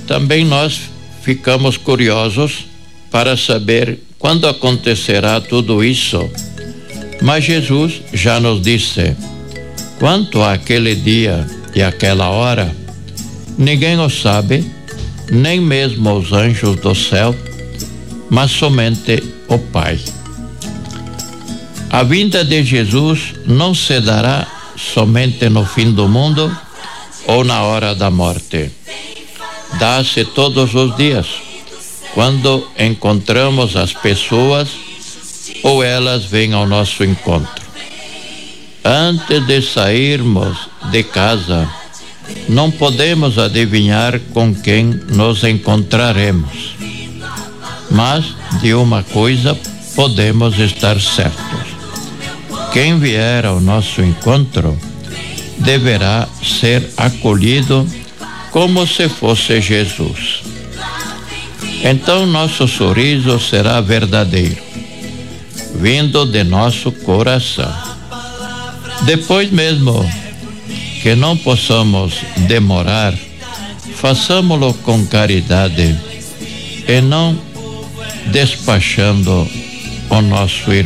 Também nós ficamos curiosos para saber quando acontecerá tudo isso. Mas Jesus já nos disse: quanto àquele dia e àquela hora, ninguém o sabe, nem mesmo os anjos do céu, mas somente o Pai. A vinda de Jesus não se dará somente no fim do mundo ou na hora da morte. Dá-se todos os dias, quando encontramos as pessoas ou elas vêm ao nosso encontro. Antes de sairmos de casa, não podemos adivinhar com quem nos encontraremos. Mas de uma coisa podemos estar certos: quem vier ao nosso encontro deverá ser acolhido como se fosse Jesus. Então nosso sorriso será verdadeiro, vindo de nosso coração. Depois mesmo que não possamos demorar, façamo-lo com caridade e não despachando o nosso irmão.